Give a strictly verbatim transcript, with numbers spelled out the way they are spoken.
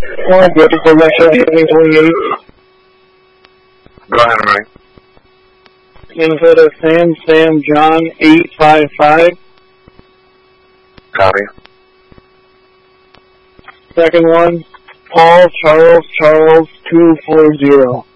One, good for Russia, twenty-eight. Go ahead, I'm ready. Input of Sam, Sam, John, eight five five. Copy. Second one, Paul, Charles, Charles, two four zero.